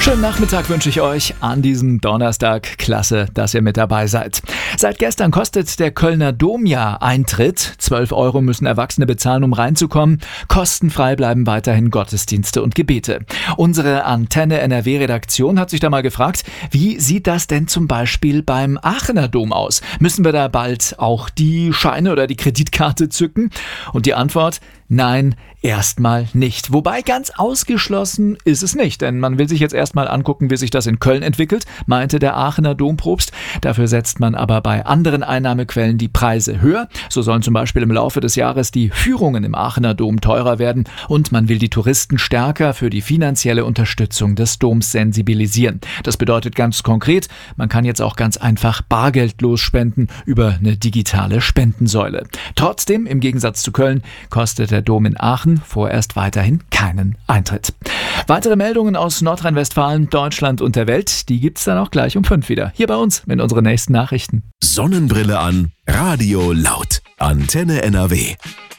Schönen Nachmittag wünsche ich euch an diesem Donnerstag. Klasse, dass ihr mit dabei seid. Seit gestern kostet der Kölner Dom ja Eintritt. 12 € müssen Erwachsene bezahlen, um reinzukommen. Kostenfrei bleiben weiterhin Gottesdienste und Gebete. Unsere Antenne NRW-Redaktion hat sich da mal gefragt, wie sieht das denn zum Beispiel beim Aachener Dom aus? Müssen wir da bald auch die Scheine oder die Kreditkarte zücken? Und die Antwort: Nein, erstmal nicht. Wobei ganz ausgeschlossen ist es nicht, denn man will sich jetzt erstmal angucken, wie sich das in Köln entwickelt, meinte der Aachener Dompropst. Dafür setzt man aber bei anderen Einnahmequellen die Preise höher. So sollen zum Beispiel im Laufe des Jahres die Führungen im Aachener Dom teurer werden und man will die Touristen stärker für die finanzielle Unterstützung des Doms sensibilisieren. Das bedeutet ganz konkret, man kann jetzt auch ganz einfach bargeldlos spenden über eine digitale Spendensäule. Trotzdem, im Gegensatz zu Köln, kostet der Dom in Aachen vorerst weiterhin keinen Eintritt. Weitere Meldungen aus Nordrhein-Westfalen, Deutschland und der Welt, die gibt's dann auch gleich um 5 wieder. Hier bei uns in unseren nächsten Nachrichten. Sonnenbrille an, Radio laut. Antenne NRW.